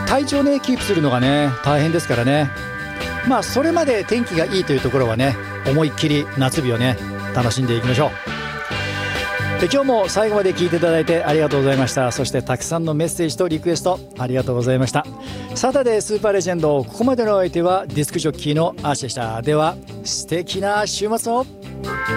体調ねキープするのがね大変ですからね。まあそれまで天気がいいというところはね、思いっきり夏日をね楽しんでいきましょう。今日も最後まで聞いていただいてありがとうございました。そしてたくさんのメッセージとリクエストありがとうございました。サタデースーパーレジェンド、ここまでのお相手はディスクジョッキーのアーシでした。では素敵な週末を。